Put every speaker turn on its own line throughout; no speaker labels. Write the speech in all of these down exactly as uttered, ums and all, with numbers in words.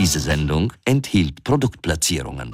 Diese Sendung enthielt Produktplatzierungen.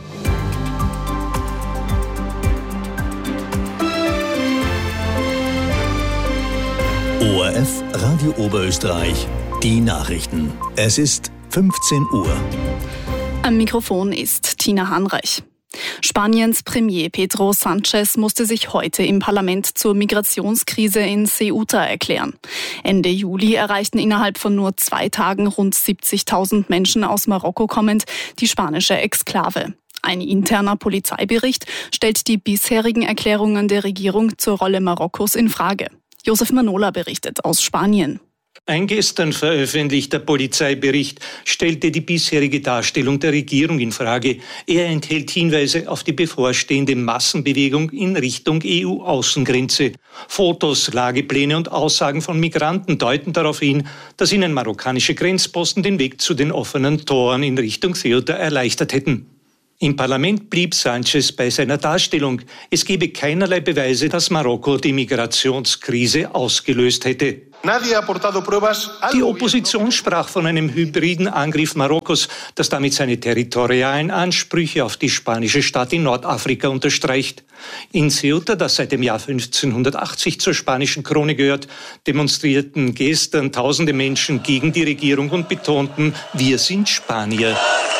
O R F Radio Oberösterreich, die Nachrichten. Es ist fünfzehn Uhr.
Am Mikrofon ist Tina Hanreich. Spaniens Premier Pedro Sánchez musste sich heute im Parlament zur Migrationskrise in Ceuta erklären. Ende Juli erreichten innerhalb von nur zwei Tagen rund siebzigtausend Menschen aus Marokko kommend die spanische Exklave. Ein interner Polizeibericht stellt die bisherigen Erklärungen der Regierung zur Rolle Marokkos in Frage. Josef Manola berichtet aus Spanien.
Ein gestern veröffentlichter Polizeibericht stellte die bisherige Darstellung der Regierung in Frage. Er enthält Hinweise auf die bevorstehende Massenbewegung in Richtung E U-Außengrenze. Fotos, Lagepläne und Aussagen von Migranten deuten darauf hin, dass ihnen marokkanische Grenzposten den Weg zu den offenen Toren in Richtung Ceuta erleichtert hätten. Im Parlament blieb Sánchez bei seiner Darstellung. Es gebe keinerlei Beweise, dass Marokko die Migrationskrise ausgelöst hätte. Die Opposition sprach von einem hybriden Angriff Marokkos, das damit seine territorialen Ansprüche auf die spanische Stadt in Nordafrika unterstreicht. In Ceuta, das seit dem Jahr fünfzehnhundertachtzig zur spanischen Krone gehört, demonstrierten gestern tausende Menschen gegen die Regierung und betonten, wir sind Spanier.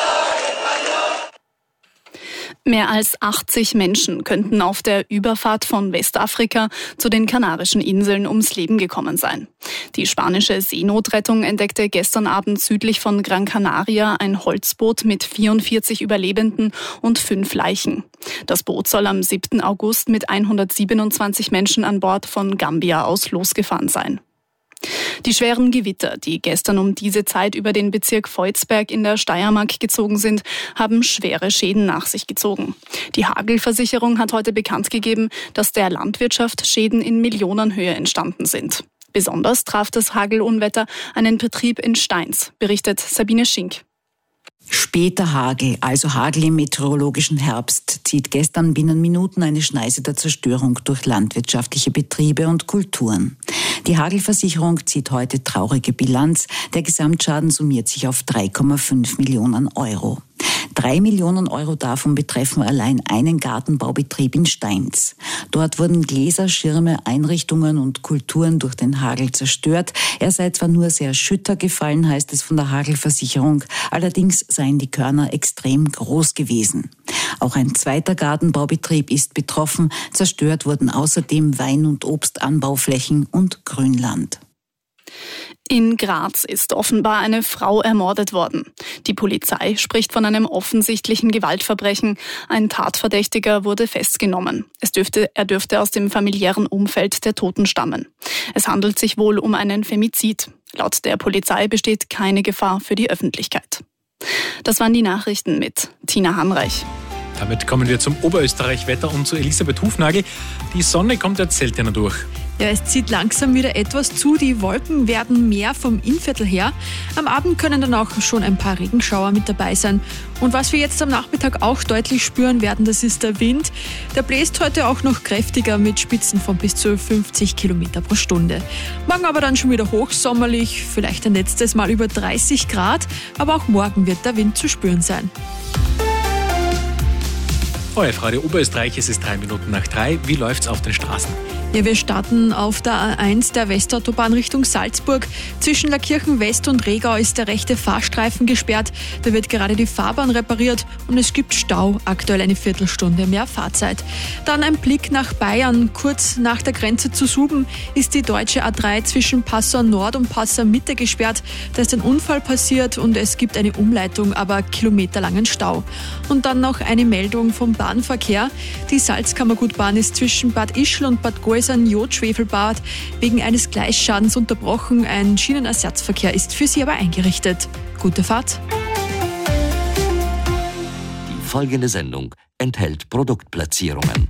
Mehr als achtzig Menschen könnten auf der Überfahrt von Westafrika zu den Kanarischen Inseln ums Leben gekommen sein. Die spanische Seenotrettung entdeckte gestern Abend südlich von Gran Canaria ein Holzboot mit vierundvierzig Überlebenden und fünf Leichen. Das Boot soll am siebten August mit hundertsiebenundzwanzig Menschen an Bord von Gambia aus losgefahren sein. Die schweren Gewitter, die gestern um diese Zeit über den Bezirk Voitsberg in der Steiermark gezogen sind, haben schwere Schäden nach sich gezogen. Die Hagelversicherung hat heute bekannt gegeben, dass der Landwirtschaft Schäden in Millionenhöhe entstanden sind. Besonders traf das Hagelunwetter einen Betrieb in Steins, berichtet Sabine Schink.
Später Hagel, also Hagel im meteorologischen Herbst, zieht gestern binnen Minuten eine Schneise der Zerstörung durch landwirtschaftliche Betriebe und Kulturen. Die Hagelversicherung zieht heute traurige Bilanz. Der Gesamtschaden summiert sich auf drei Komma fünf Millionen Euro. Drei Millionen Euro davon betreffen allein einen Gartenbaubetrieb in Steins. Dort wurden Gläser, Schirme, Einrichtungen und Kulturen durch den Hagel zerstört. Er sei zwar nur sehr Schütter gefallen, heißt es von der Hagelversicherung, allerdings seien die Körner extrem groß gewesen. Auch ein zweiter Gartenbaubetrieb ist betroffen. Zerstört wurden außerdem Wein- und Obstanbauflächen und Grünland.
In Graz ist offenbar eine Frau ermordet worden. Die Polizei spricht von einem offensichtlichen Gewaltverbrechen. Ein Tatverdächtiger wurde festgenommen. Es dürfte, er dürfte aus dem familiären Umfeld der Toten stammen. Es handelt sich wohl um einen Femizid. Laut der Polizei besteht keine Gefahr für die Öffentlichkeit. Das waren die Nachrichten mit Tina Hanreich.
Damit kommen wir zum Oberösterreich-Wetter und zu Elisabeth Hufnagel. Die Sonne kommt jetzt seltener durch.
Ja, es zieht langsam wieder etwas zu. Die Wolken werden mehr vom Innviertel her. Am Abend können dann auch schon ein paar Regenschauer mit dabei sein. Und was wir jetzt am Nachmittag auch deutlich spüren werden, das ist der Wind. Der bläst heute auch noch kräftiger mit Spitzen von bis zu fünfzig Kilometer pro Stunde. Morgen aber dann schon wieder hochsommerlich, vielleicht ein letztes Mal über dreißig Grad. Aber auch morgen wird der Wind zu spüren sein.
O R F Radio Oberösterreich, es ist drei Minuten nach drei. Wie läuft's auf den Straßen?
Ja, wir starten auf der A eins der Westautobahn Richtung Salzburg. Zwischen Lackirchen West und Regau ist der rechte Fahrstreifen gesperrt. Da wird gerade die Fahrbahn repariert und es gibt Stau, aktuell eine Viertelstunde mehr Fahrzeit. Dann ein Blick nach Bayern. Kurz nach der Grenze zu Suben ist die deutsche A drei zwischen Passau Nord und Passau Mitte gesperrt. Da ist ein Unfall passiert und es gibt eine Umleitung, aber kilometerlangen Stau. Und dann noch eine Meldung vom Bahnverkehr. Die Salzkammergutbahn ist zwischen Bad Ischl und Bad Gois ein Jodschwefelbad wegen eines Gleisschadens unterbrochen. Ein Schienenersatzverkehr ist für sie aber eingerichtet. Gute Fahrt.
Die folgende Sendung enthält Produktplatzierungen.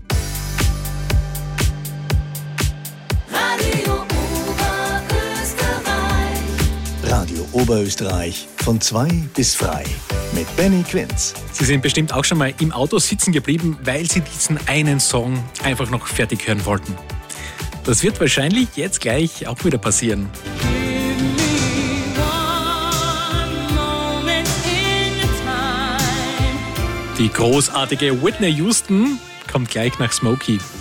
Radio Oberösterreich. Radio Oberösterreich von zwei bis frei mit Benny Quinz.
Sie sind bestimmt auch schon mal im Auto sitzen geblieben, weil Sie diesen einen Song einfach noch fertig hören wollten. Das wird wahrscheinlich jetzt gleich auch wieder passieren. Die großartige Whitney Houston kommt gleich nach Smokey.